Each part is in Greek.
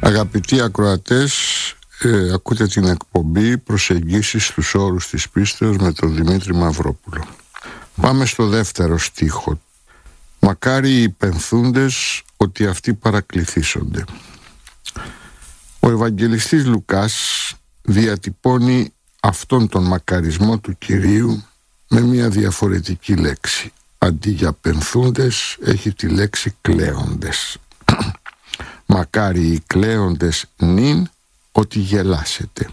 Αγαπητοί ακροατές, ακούτε την εκπομπή «Προσεγγίσεις στους όρους της πίστεως» με τον Δημήτρη Μαυρόπουλο. Πάμε στο δεύτερο στίχο. «Μακάρι οι πενθούντες ότι αυτοί παρακληθήσονται». Ο Ευαγγελιστής Λουκάς διατυπώνει αυτόν τον μακαρισμό του Κυρίου με μια διαφορετική λέξη. Αντί για πενθούντες έχει τη λέξη κλαίοντες. «Μακάρι οι κλαίοντες νυν ότι γελάσετε».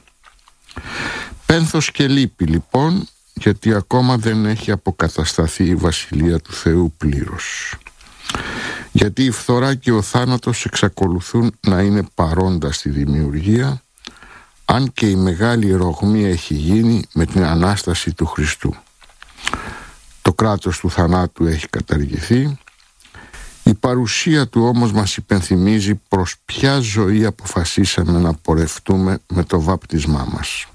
Πένθος και λύπη λοιπόν, γιατί ακόμα δεν έχει αποκατασταθεί η Βασιλεία του Θεού πλήρως. Γιατί η φθορά και ο θάνατος εξακολουθούν να είναι παρόντα στη δημιουργία, αν και η μεγάλη ρογμή έχει γίνει με την Ανάσταση του Χριστού. Το κράτος του θανάτου έχει καταργηθεί. Η παρουσία του όμως μας υπενθυμίζει προς ποια ζωή αποφασίσαμε να πορευτούμε με το βάπτισμά μας.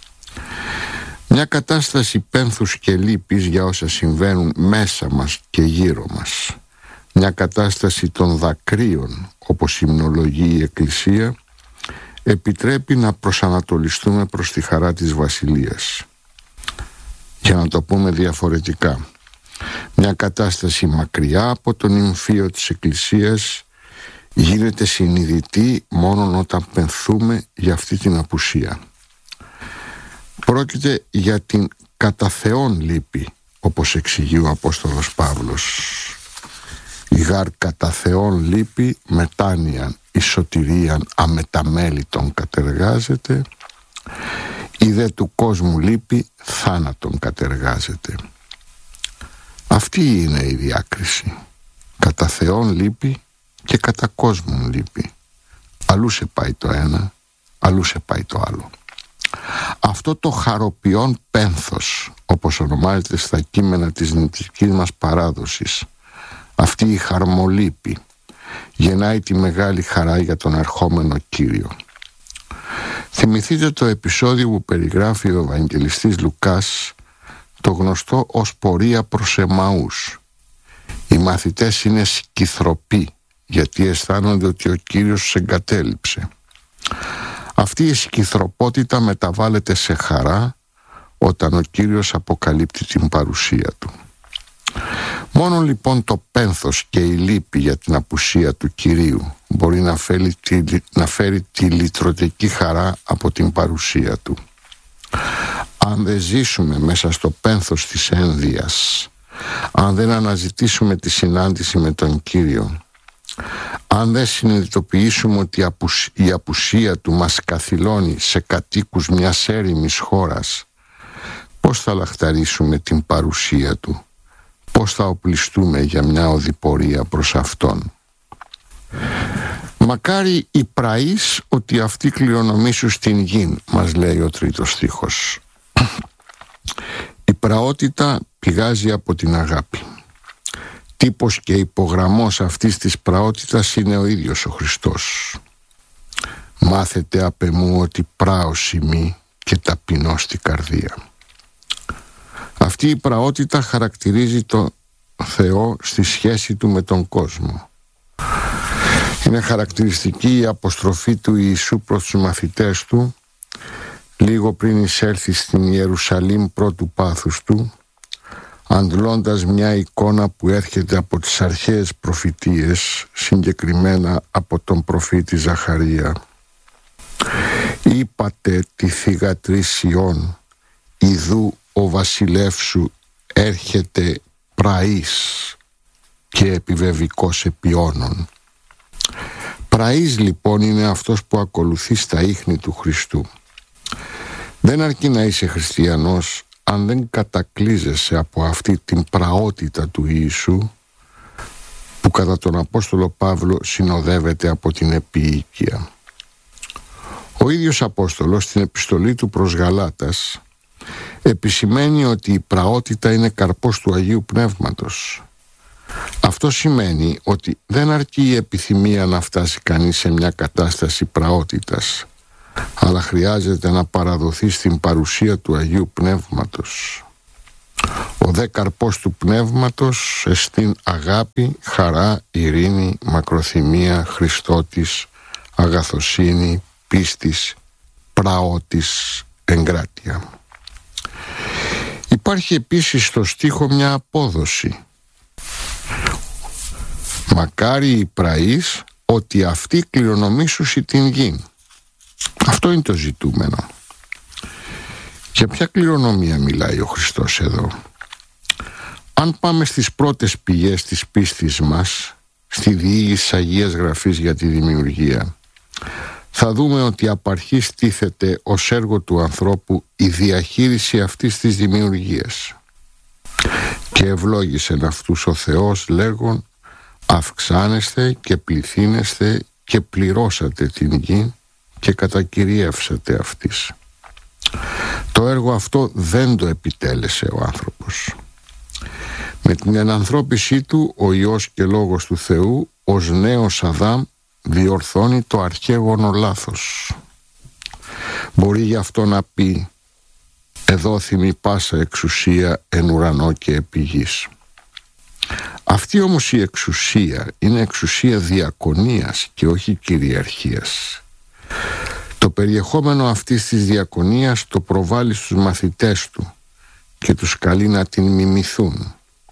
Μια κατάσταση πένθους και λύπης για όσα συμβαίνουν μέσα μας και γύρω μας. Μια κατάσταση των δακρύων, όπως υμνολογεί η Εκκλησία, επιτρέπει να προσανατολιστούμε προς τη χαρά της Βασιλείας. Για να το πούμε διαφορετικά, μια κατάσταση μακριά από τον νυμφίο της Εκκλησίας γίνεται συνειδητή μόνο όταν πενθούμε για αυτή την απουσία. Πρόκειται για την κατά Θεόν λύπη, όπως εξηγεί ο Απόστολος Παύλος. Η γάρ κατά Θεόν λύπη μετάνοιαν η σωτηρίαν αμεταμέλητον κατεργάζεται, η δε του κόσμου λύπη θάνατον κατεργάζεται. Αυτή είναι η διάκριση. Κατά Θεόν λύπη και κατά κόσμον λύπη. Αλλού σε πάει το ένα, αλλού σε πάει το άλλο. Αυτό το χαροποιόν πένθος, όπως ονομάζεται στα κείμενα της νηπτικής μας παράδοσης, αυτή η χαρμολύπη, γεννάει τη μεγάλη χαρά για τον ερχόμενο Κύριο. Θυμηθείτε το επεισόδιο που περιγράφει ο Ευαγγελιστής Λουκάς, το γνωστό ως πορεία προς Εμαούς. Οι μαθητές είναι σκυθροποί, γιατί αισθάνονται ότι ο Κύριος τους εγκατέλειψε. Αυτή η σκυθροπότητα μεταβάλλεται σε χαρά όταν ο Κύριος αποκαλύπτει την παρουσία του. Μόνο λοιπόν το πένθος και η λύπη για την απουσία του Κυρίου μπορεί να φέρει τη λυτρωτική χαρά από την παρουσία του. Αν δεν ζήσουμε μέσα στο πένθος της ένδυας, αν δεν αναζητήσουμε τη συνάντηση με τον Κύριο, αν δεν συνειδητοποιήσουμε ότι η απουσία του μας καθυλώνει σε κατοίκους μιας έρημης χώρας, πώς θα λαχταρίσουμε την παρουσία του, πώς θα οπλιστούμε για μια οδηπορία προς Αυτόν. «Μακάρι οι πραείς ότι αυτοί κληρονομήσουν στην γην», μας λέει ο τρίτος στίχος. Η πραότητα πηγάζει από την αγάπη. Τύπος και υπογραμμός αυτής της πραότητας είναι ο ίδιος ο Χριστός. «Μάθετε απ' εμού ότι πράος ημί και ταπεινός στη καρδία». Αυτή η πραότητα χαρακτηρίζει το Θεό στη σχέση του με τον κόσμο. Είναι χαρακτηριστική η αποστροφή του Ιησού προς τους μαθητές του λίγο πριν εισέλθει στην Ιερουσαλήμ πρώτου πάθους του, αντλώντας μια εικόνα που έρχεται από τις αρχαίες προφητείες, συγκεκριμένα από τον προφήτη Ζαχαρία. «Είπατε τη θυγατρή Σιών, ιδού ο βασιλεύς σου έρχεται πραής και επιβεβικός επιώνων». Πραής λοιπόν είναι αυτός που ακολουθεί στα ίχνη του Χριστού. Δεν αρκεί να είσαι χριστιανός αν δεν κατακλείζεσαι από αυτή την πραότητα του Ιησού, που κατά τον Απόστολο Παύλο συνοδεύεται από την επίοικια. Ο ίδιος Απόστολος στην επιστολή του προς Γαλάτας επισημαίνει ότι η πραότητα είναι καρπός του Αγίου Πνεύματος. Αυτό σημαίνει ότι δεν αρκεί η επιθυμία να φτάσει κανείς σε μια κατάσταση πραότητας, αλλά χρειάζεται να παραδοθεί στην παρουσία του Αγίου Πνεύματος. Ο δε καρπός του Πνεύματος εστίν αγάπη, χαρά, ειρήνη, μακροθυμία, Χριστότης, αγαθοσύνη, πίστης, πραότης, εγκράτεια. Υπάρχει επίσης στο στίχο μια απόδοση. Μακάρι οι πραείς ότι αυτοί κληρονομήσουσι την γη. Αυτό είναι το ζητούμενο. Για ποια κληρονομία μιλάει ο Χριστός εδώ? Αν πάμε στις πρώτες πηγές της πίστης μας, στη διήγηση της Αγίας Γραφής για τη δημιουργία, θα δούμε ότι απ' αρχής τίθεται ως έργο του ανθρώπου η διαχείριση αυτής της δημιουργίας. Και ευλόγησεν αυτούς ο Θεός λέγον, αυξάνεστε και πληθύνεστε και πληρώσατε την γη και κατακυριεύσατε αυτής. Το έργο αυτό δεν το επιτέλεσε ο άνθρωπος. Με την ενανθρώπισή του ο Υιός και Λόγος του Θεού ως νέος Αδάμ διορθώνει το αρχαίγωνο λάθος. Μπορεί γι' αυτό να πει «Εδόθη πάσα εξουσία εν ουρανό και επί γης». Αυτή όμως η εξουσία είναι εξουσία διακονίας και όχι κυριαρχίας. Το περιεχόμενο αυτής της διακονίας το προβάλλει στους μαθητές του και τους καλεί να την μιμηθούν.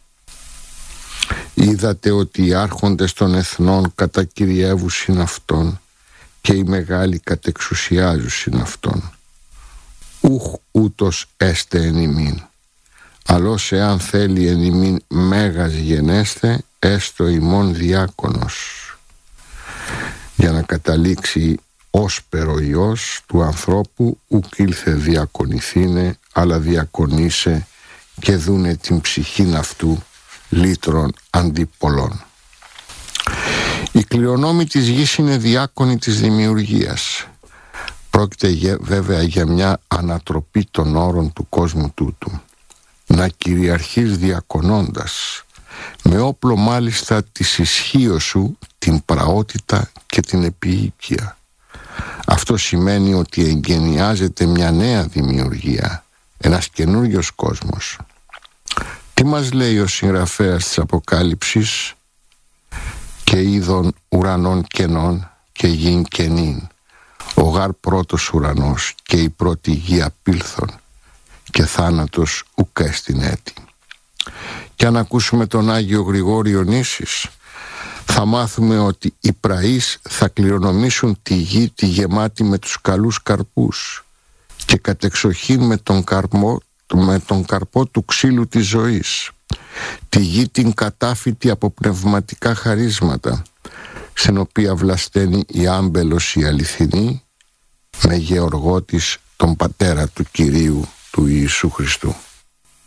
Είδατε ότι οι άρχοντες των εθνών κατακυριεύουσιν αυτόν και οι μεγάλοι κατεξουσιάζουσιν αυτόν. Ουχ ούτως έστε εν ημίν, αλλώς εάν θέλει εν ημίν μέγας γενέστε, έστω ημών διάκονος. Για να καταλήξει όσπερο Υιός του ανθρώπου, ουκ ήλθε διακονηθήνε, αλλά διακονήσε και δούνε την ψυχήν αυτού λύτρων αντίπολων. Οι κληρονόμοι της γης είναι διάκονοι της δημιουργίας. Πρόκειται βέβαια για μια ανατροπή των όρων του κόσμου τούτου. Να κυριαρχείς διακονώντας, με όπλο μάλιστα της ισχύως σου την πραότητα και την επιοίκεια. Αυτό σημαίνει ότι εγκαινιάζεται μια νέα δημιουργία, ένας καινούριος κόσμος. Τι μας λέει ο συγγραφέας της Αποκάλυψης? «Και είδων ουρανών κενών και γην κενήν, ο γάρ πρώτος ουρανός και η πρώτη γη απήλθον και θάνατος ουκ έστιν έτη». Και αν ακούσουμε τον Άγιο Γρηγόριο Νήσης, θα μάθουμε ότι οι πραείς θα κληρονομήσουν τη γη τη γεμάτη με τους καλούς καρπούς και κατεξοχήν με τον καρπό του ξύλου της ζωής, τη γη την κατάφυτη από πνευματικά χαρίσματα, στην οποία βλασταίνει η άμπελος η αληθινή, με γεωργό της τον πατέρα του Κυρίου του Ιησού Χριστού.